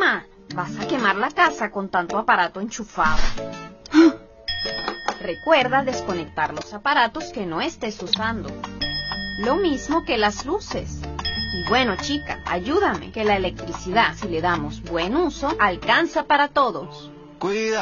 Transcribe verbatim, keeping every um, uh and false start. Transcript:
calma. Vas a quemar la casa con tanto aparato enchufado. Recuerda desconectar los aparatos que no estés usando. Lo mismo que las luces. Y bueno, chica, ayúdame, que la electricidad, si le damos buen uso, alcanza para todos. Cuida.